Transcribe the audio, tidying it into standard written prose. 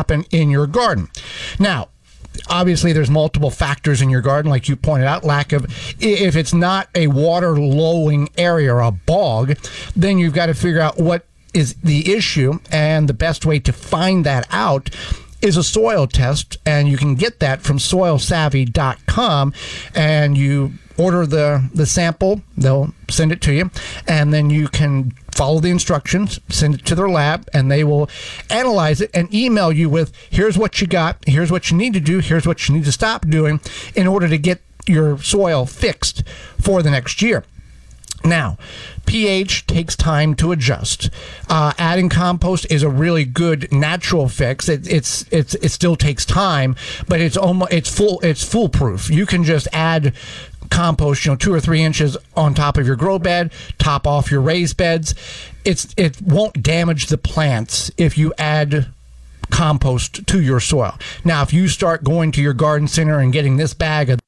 happen in your garden. Now, obviously, there's multiple factors in your garden, like you pointed out. If it's not a water-lowing area or a bog, then you've got to figure out what is the issue, and the best way to find that out is a soil test, and you can get that from soilsavvy.com, and you order the sample, they'll send it to you, and then you can follow the instructions, send it to their lab, and they will analyze it and email you with, here's what you got, here's what you need to do, here's what you need to stop doing in order to get your soil fixed for the next year. Now, pH takes time to adjust. Adding compost is a really good natural fix. It still takes time, but it's foolproof. You can just add compost, 2 or 3 inches on top of your grow bed, top off your raised beds. It won't damage the plants if you add compost to your soil. Now, if you start going to your garden center and getting this bag of